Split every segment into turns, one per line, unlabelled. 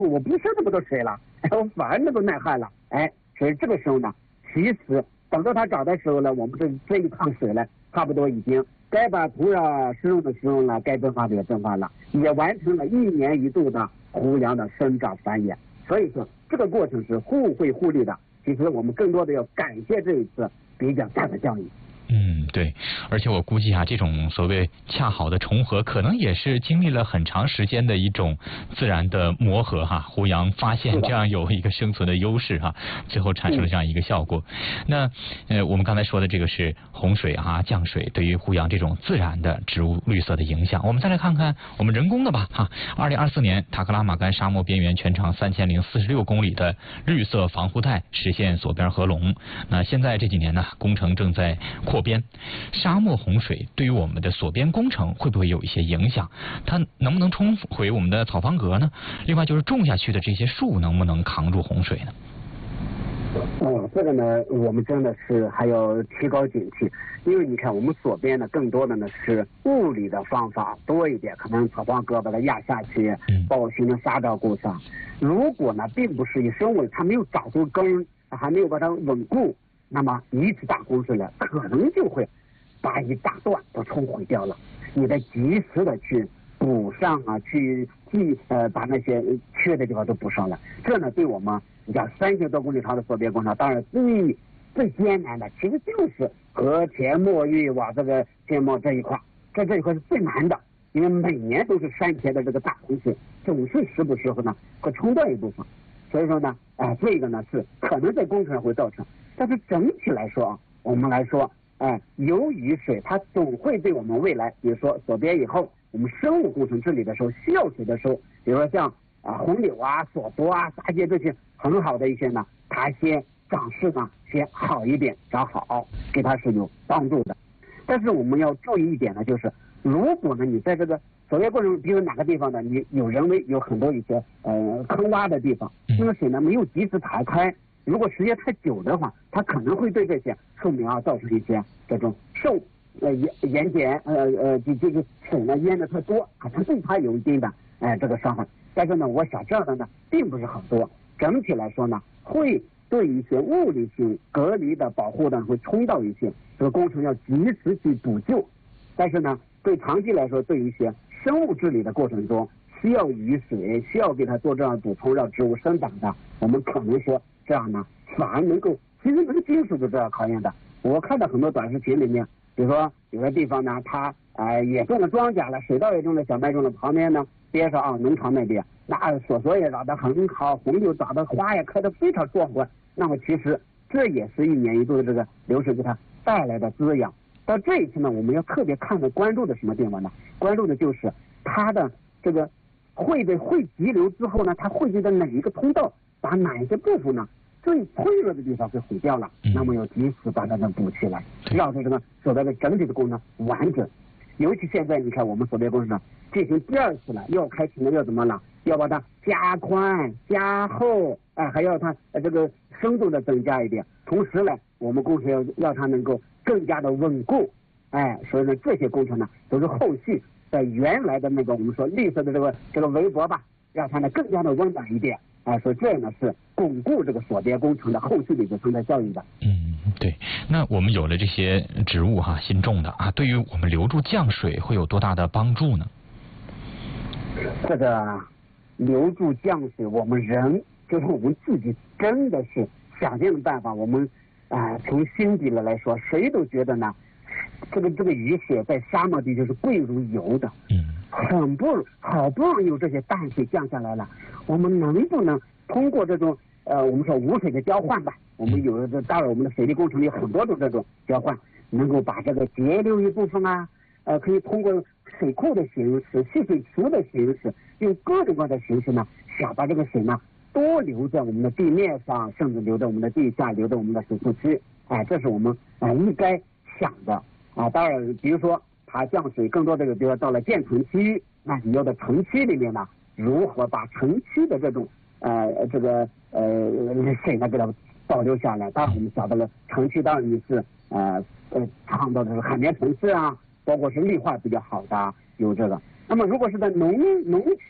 我不剩那么多水了，我反而能够耐旱了，所以这个时候呢，其实等到它长的时候呢，我们这一趟水呢，差不多已经该把土壤施用的施用了，该增发的也增发了，也完成了1年1度的胡杨的生长繁衍。所以说这个过程是互惠互利的。其实我们更多的要感谢这一次比较大的降雨。
对，而且我估计这种所谓恰好的重合，可能也是经历了很长时间的一种自然的磨合胡杨发现这样有一个生存的优势最后产生了这样一个效果。那我们刚才说的这个是洪水降水对于胡杨这种自然的植物绿色的影响。我们再来看看我们人工的吧2024年塔克拉玛干沙漠边缘全长3046公里的绿色防护带实现锁边合龙。那现在这几年呢，工程正在扩边。沙漠洪水对于我们的锁边工程会不会有一些影响？它能不能冲毁我们的草房格呢？另外就是种下去的这些树能不能扛住洪水呢？
这个呢，我们真的是还要提高警惕，因为你看我们锁边呢，更多的呢是物理的方法多一点，可能草房格把它压下去，包形成沙罩固上。如果呢，并不是以生物它没有长出根，还没有把它稳固，那么一次大洪水呢，可能就会把一大段都冲毁掉了。你得及时的去补上去把那些缺的地方都补上了。这呢，对我们你讲3000多公里长的锁边工程，当然最艰难的其实就是和田墨玉往这个田墨这一块，这一块是最难的，因为每年都是山前的这个大洪水，总是时不时呢会冲断一部分。所以说呢，这个呢是可能在工程上会造成，但是整体来说我们来说，由于水它总会对我们未来，比如说锁边以后，我们生物工程治理的时候需要水的时候，比如说像红柳锁柏杂节这些很好的一些呢，它先长势呢先好一点，长好，给它是有帮助的。但是我们要注意一点呢，就是如果呢你在这个锁边过程中，比如哪个地方呢你有人为有很多一些坑洼的地方，那个水呢没有及时排开，如果时间太久的话，它可能会对这些树苗造成一些这种受盐碱这个水呢淹的太多，可能对它有一定的这个伤害。但是呢，我想这样的呢并不是很多，整体来说呢，会对一些物理性隔离的保护呢会冲到一些，这个工程要及时去补救。但是呢，对长期来说，对一些生物治理的过程中需要雨水，需要给它做这样补充，让植物生长的，我们可能说这样呢反而能够，其实能经受住这样考验的。我看到很多短视频里面，比如说有的地方呢，它也种了庄稼了，水稻也种了，小麦种了，旁边呢边上农场那边，那索也长得很好，红柳长得花也开得非常壮观。那么其实这也是1年1度的这个流水给它带来的滋养。到这一次呢，我们要特别关注的什么地方呢？关注的就是它的这个会急流之后呢，它汇聚的哪一个通道，把哪一个部分呢最脆弱的地方给毁掉了，那么要及时把它们补起来，让这个所谓的整体的工程完整。尤其现在你看我们锁边工程呢进行第2次了，要开启了，要怎么了？要把它加宽加厚，还要它这个深度的增加一点。同时呢，我们工程要它能够更加的稳固，所以呢这些工程呢都是后续在原来的那个我们说绿色的这个围脖吧，让它呢更加的温暖一点。所以这呢是巩固这个锁边工程的后续的一个生态效应的。
对。那我们有了这些植物新种的对于我们留住降水会有多大的帮助呢？
这个留住降水，我们人就是我们自己真的是想尽了办法。我们从心底来说，谁都觉得呢，这个雨水在沙漠地就是贵如油的。好不容易有这些淡水降下来了，我们能不能通过这种我们说无水的交换吧？我们有的当然我们的水利工程里有很多种这种交换，能够把这个节流一部分可以通过水库的形式、蓄水池的形式，用各种各样的形式呢，想把这个水呢多留在我们的地面上，甚至留在我们的地下，留在我们的水库区。这是我们应该想的当然，比如说它降水更多的，比如说到了建成区，那你要在城区里面呢，如何把城区的这种水呢给它保留下来？当然我们晓得了，城区当然也是倡导这个海绵城市包括是绿化比较好的有这个。那么如果是在农区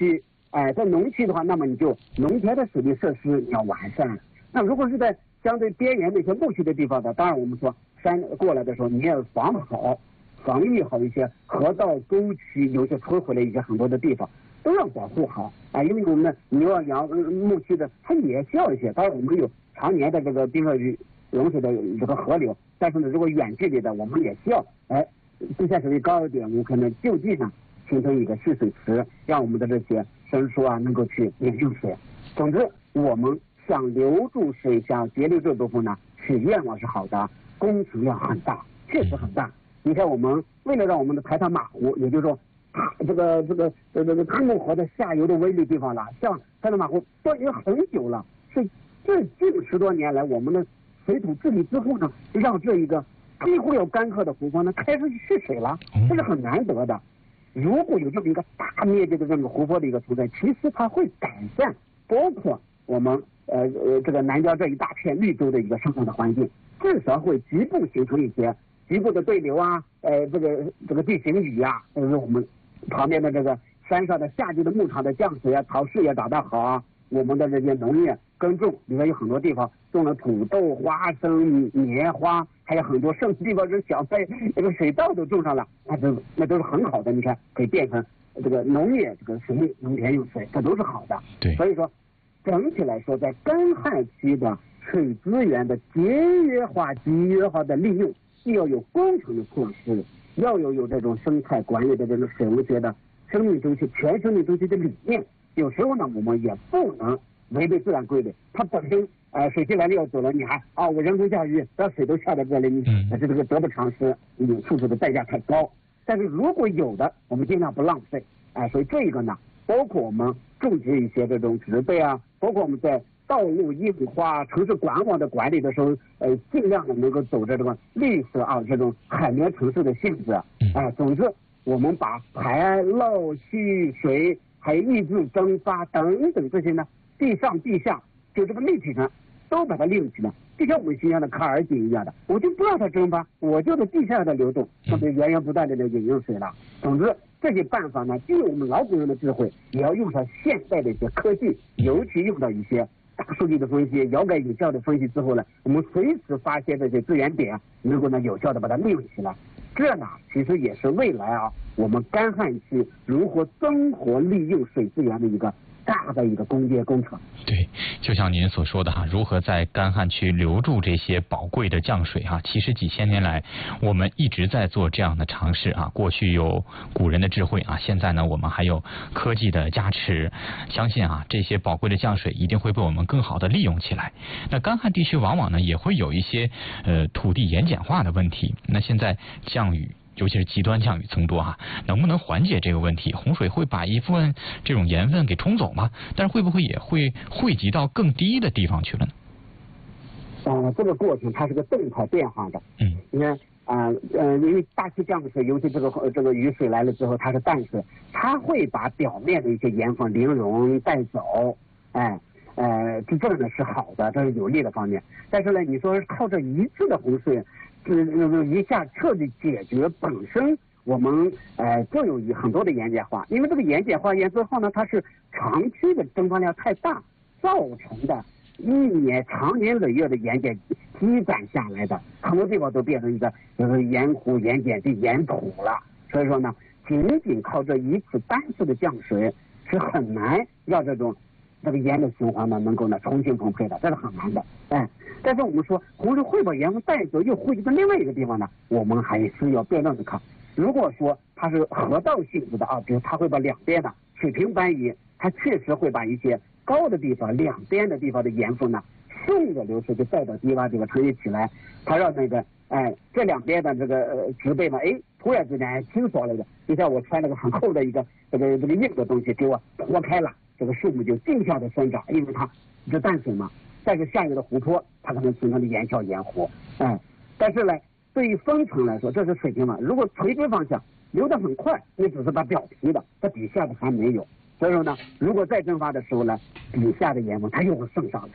在农区的话，那么你就农田的水利设施你要完善。那如果是在相对边缘那些牧区的地方的，当然我们说山过来的时候，你也要防御好一些河道沟渠，有些摧毁了一些很多的地方，都要保护好啊。因为我们的牛啊羊牧区的，它也需要一些。当然我们有常年的这个比如说融水的这个河流，但是呢，如果远距离的，我们也需要地下水位高一点，我们可能就地上形成一个蓄水池，让我们的这些牲畜啊能够去饮用水。总之，我们想留住水，想节流这部分呢，是愿望是好的，工程量很大，确实很大。你看，我们为了让我们的台塘马湖，也就是说，这个汤木河的下游的微粒地方了，像台塘马湖都已经很久了，是这近10多年来，我们的水土治理之后呢，让这一个几乎要干涸的湖泊呢开始蓄水了，这是很难得的。如果有这么一个大面积的这个湖泊的一个存在，其实它会改善包括我们这个南郊这一大片绿洲的一个生活的环境，至少会局部形成一些局部的对流啊，这个地形雨啊，我们旁边的这个山上的夏季的牧场的降水啊，草势也长得好啊，我们的这些农业耕种里面有很多地方种了土豆、花生、棉花，还有很多剩地方是小麦，这个水稻都种上了，那都是很好的。你看，可以变成这个农业这个水利农田用水，这都是好的。
对，
所以说整体来说，在干旱期的水资源的节约化、集约化的利用，既要有工程的措施，要有这种生态管理的这种水务学的生命周期、全生命周期的理念。有时候呢，我们也不能违背自然规律。它本身水进来了要走了，你还我人工降雨，把水都下到这里，你这个得不偿失，你付出的代价太高。但是如果有的，我们尽量不浪费。所以这个呢，包括我们种植一些这种植被啊，包括我们在道路硬化、城市管网的管理的时候，尽量的能够走着这个绿色啊，这种海绵城市的性质。总之，我们把排漏、蓄水，还有抑制蒸发等等这些呢，地上地下就这个立体上都把它利用起来，就像我们形象的卡尔井一样的，我就不让它蒸发，我就在地下的流动，那么源源不断的饮用水了。总之，这些办法呢，既有我们老古人的智慧，也要用上现代的一些科技，尤其用到一些大数据的分析、遥感有效的分析之后呢，我们随时发现这些资源点，能够呢有效的把它利用起来。这呢，其实也是未来我们干旱期如何增活利用水资源的一个大的一个工程。
对，就像您所说的如何在干旱区留住这些宝贵的降水其实几千年来我们一直在做这样的尝试过去有古人的智慧现在呢我们还有科技的加持，相信这些宝贵的降水一定会被我们更好的利用起来。那干旱地区往往呢也会有一些土地盐碱化的问题，那现在降雨尤其是极端降雨增多能不能缓解这个问题？洪水会把一部分这种盐分给冲走吗？但是会不会也会汇集到更低的地方去了呢？
这个过程它是个动态变化的。你看因为大气降水，尤其这个雨水来了之后，它是淡水，它会把表面的一些盐分零溶带走。这个呢是好的，这是有利的方面。但是呢，你说靠着一次的洪水一下彻底解决，本身我们就有很多的盐碱化，因为这个盐碱化盐之后呢，它是长期的蒸发量太大造成的，长年累月的盐碱积攒下来的，很多地方都变成一个盐湖、盐碱地、盐土了。所以说呢，仅靠这一次单次的降水是很难让这个盐的循环呢能够重新分配的，这是很难的。但是我们说洪水会把盐分带走，又汇集到另外一个地方呢，我们还是要辩证的看。如果说它是河道性质的比如它会把两边的水平搬移，它确实会把一些高的地方两边的地方的盐分呢顺着流水就带到低洼地方沉积起来，它让这两边的这个植被嘛，突然之间清爽了的，就像我穿那个很厚的一个这个硬的东西给我脱开了，这个树木就径向的生长，因为它是淡水嘛。但是下游的湖泊它可能形成的盐桥盐湖。但是呢，对于分层来说，这是水平嘛，如果垂直方向流得很快，那只是它表皮的，它底下的还没有。所以说呢，如果再蒸发的时候呢，底下的盐分它又会渗上来。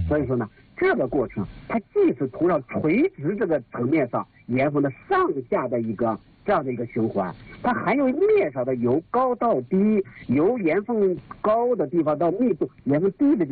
所以说呢，这个过程它既是土壤垂直这个层面上岩缝的上下的一个这样的一个循环，它还有面上的由高到低，由岩缝高的地方到密度岩缝低的地方。